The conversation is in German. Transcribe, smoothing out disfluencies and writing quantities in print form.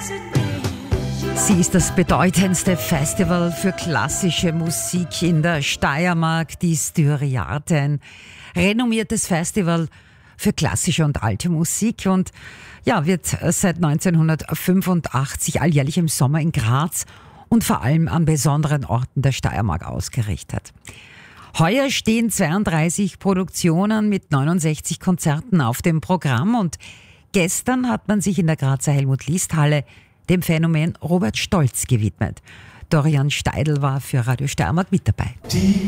Sie ist das bedeutendste Festival für klassische Musik in der Steiermark, die Styriarte, ein renommiertes Festival für klassische und alte Musik und ja, wird seit 1985 alljährlich im Sommer in Graz und vor allem an besonderen Orten der Steiermark ausgerichtet. Heuer stehen 32 Produktionen mit 69 Konzerten auf dem Programm und gestern hat man sich in der Grazer Helmut-Liest-Halle dem Phänomen Robert Stolz gewidmet. Dorian Steidl war für Radio Steiermark mit dabei. Die